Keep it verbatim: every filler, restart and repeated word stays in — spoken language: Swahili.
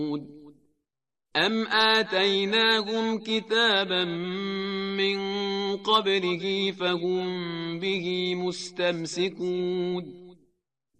أم آتيناهم كتابا من قبله فهم به مستمسكون